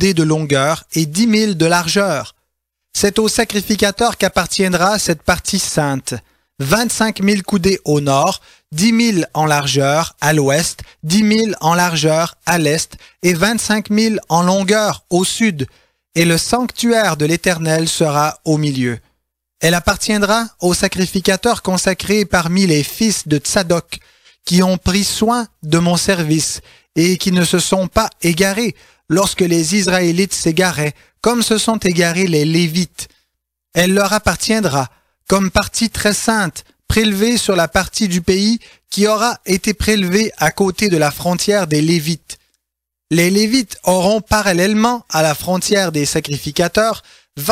coudées de longueur et 10 000 de largeur. C'est au sacrificateur qu'appartiendra cette partie sainte. 25 000 coudées au nord, 10 000 en largeur à l'ouest, 10 000 en largeur à l'est et 25 000 en longueur au sud. Et le sanctuaire de l'Éternel sera au milieu. Elle appartiendra aux sacrificateurs consacrés parmi les fils de Tsadok, qui ont pris soin de mon service et qui ne se sont pas égarés lorsque les Israélites s'égaraient, comme se sont égarés les Lévites. Elle leur appartiendra comme partie très sainte, prélevée sur la partie du pays qui aura été prélevée à côté de la frontière des Lévites. Les Lévites auront parallèlement à la frontière des sacrificateurs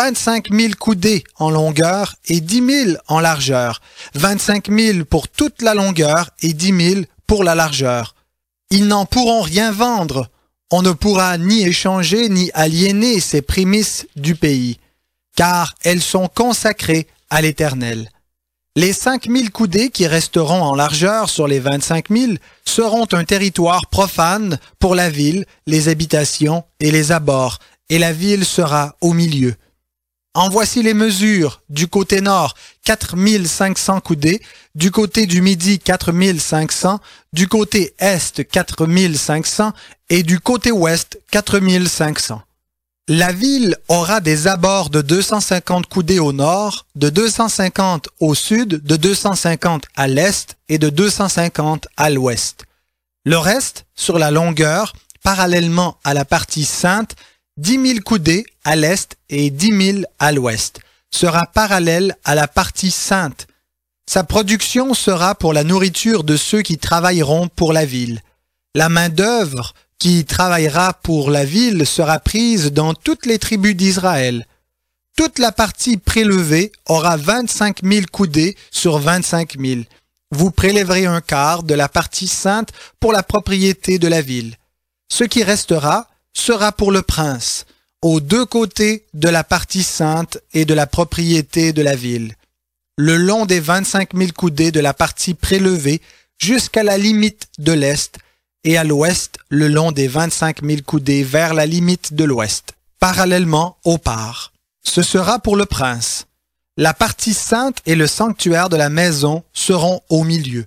25 000 coudées en longueur et 10 000 en largeur, 25 000 pour toute la longueur et 10 000 pour la largeur. Ils n'en pourront rien vendre. On ne pourra ni échanger ni aliéner ces prémices du pays, car elles sont consacrées à l'Éternel. Les 5 000 coudées qui resteront en largeur sur les 25 000 seront un territoire profane pour la ville, les habitations et les abords, et la ville sera au milieu. En voici les mesures. Du côté nord, 4 500 coudées, du côté du midi, 4 500, du côté est, 4 500 et du côté ouest, 4 500. La ville aura des abords de 250 coudées au nord, de 250 au sud, de 250 à l'est et de 250 à l'ouest. Le reste, sur la longueur, parallèlement à la partie sainte, 10 000 coudées à l'est et 10 000 à l'ouest, sera parallèle à la partie sainte. Sa production sera pour la nourriture de ceux qui travailleront pour la ville. La main-d'œuvre qui travaillera pour la ville sera prise dans toutes les tribus d'Israël. Toute la partie prélevée aura 25 000 coudées sur 25 000. Vous prélèverez un quart de la partie sainte pour la propriété de la ville. Ce qui restera sera pour le prince, aux deux côtés de la partie sainte et de la propriété de la ville, le long des 25 000 coudées de la partie prélevée jusqu'à la limite de l'est, et à l'ouest le long des 25 000 coudées vers la limite de l'ouest, parallèlement aux parts. Ce sera pour le prince. La partie sainte et le sanctuaire de la maison seront au milieu.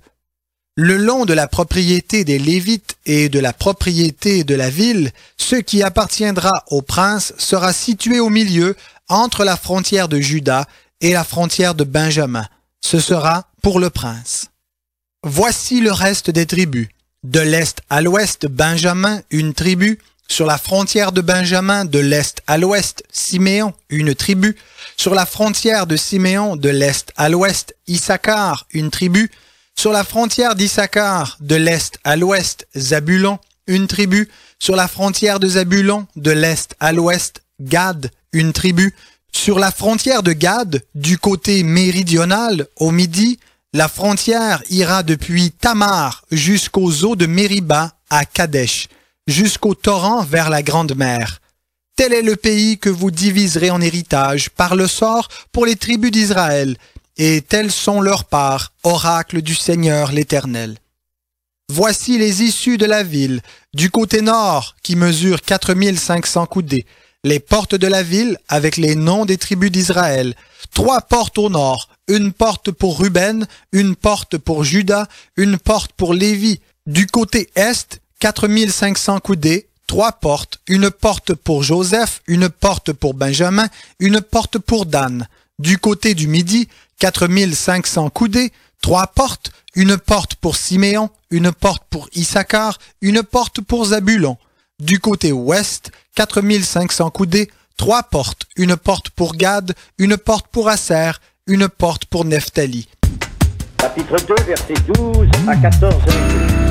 Le long de la propriété des Lévites et de la propriété de la ville, ce qui appartiendra au prince sera situé au milieu entre la frontière de Juda et la frontière de Benjamin. Ce sera pour le prince. Voici le reste des tribus. De l'est à l'ouest, Benjamin, une tribu. Sur la frontière de Benjamin, de l'est à l'ouest, Siméon, une tribu. Sur la frontière de Siméon, de l'est à l'ouest, Issachar, une tribu. Sur la frontière d'Issachar, de l'est à l'ouest, Zabulon, une tribu. Sur la frontière de Zabulon, de l'est à l'ouest, Gad, une tribu. Sur la frontière de Gad, du côté méridional, au midi, la frontière ira depuis Tamar jusqu'aux eaux de Mériba à Kadesh, jusqu'au torrent vers la Grande Mer. Tel est le pays que vous diviserez en héritage par le sort pour les tribus d'Israël, et telles sont leurs parts, oracle du Seigneur l'Éternel. Voici les issues de la ville, du côté nord, qui mesure 4 500 coudées, les portes de la ville avec les noms des tribus d'Israël, 3 portes au nord, une porte pour Ruben, une porte pour Juda, une porte pour Lévi. Du côté est, 4 500 coudées, 3 portes, une porte pour Joseph, une porte pour Benjamin, une porte pour Dan. Du côté du midi, 4 500 coudées, 3 portes, une porte pour Siméon, une porte pour Issachar, une porte pour Zabulon. Du côté ouest, 4 500 coudées, 3 portes, une porte pour Gad, une porte pour Aser, une porte pour Nephtali. Chapitre 2, versets 12 à 14.